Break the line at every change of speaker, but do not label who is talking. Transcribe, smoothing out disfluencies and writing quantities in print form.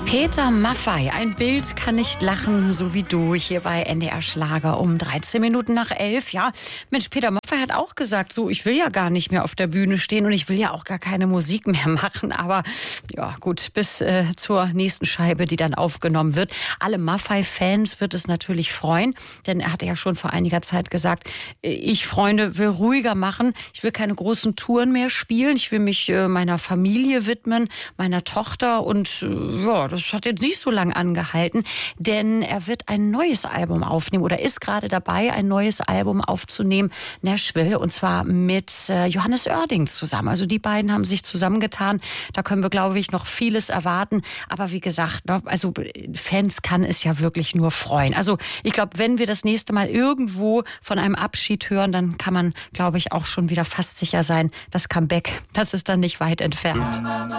Peter Maffay, ein Bild kann nicht lachen, so wie du, hier bei NDR Schlager um 13 Minuten nach 11. Ja, Mensch, Peter Maffay hat auch gesagt, so, ich will ja gar nicht mehr auf der Bühne stehen und ich will ja auch gar keine Musik mehr machen. Aber ja, gut, bis zur nächsten Scheibe, die dann aufgenommen wird. Alle Maffay-Fans wird es natürlich freuen, denn er hatte ja schon vor einiger Zeit gesagt, ich, Freunde, will ruhiger machen. Ich will keine großen Touren mehr spielen. Ich will mich meiner Familie widmen, meiner Tochter und ja, das hat jetzt nicht so lange angehalten, denn er wird ein neues Album aufnehmen oder ist gerade dabei, ein neues Album aufzunehmen, Nashville, und zwar mit Johannes Oerding zusammen. Also die beiden haben sich zusammengetan. Da können wir, glaube ich, noch vieles erwarten. Aber wie gesagt, also Fans kann es ja wirklich nur freuen. Also ich glaube, wenn wir das nächste Mal irgendwo von einem Abschied hören, dann kann man, glaube ich, auch schon wieder fast sicher sein, das Comeback, das ist dann nicht weit entfernt.